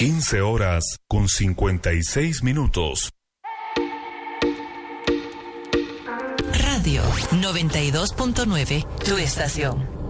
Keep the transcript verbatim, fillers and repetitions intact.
quince horas con cincuenta y seis minutos. Radio noventa y dos punto nueve, tu estación.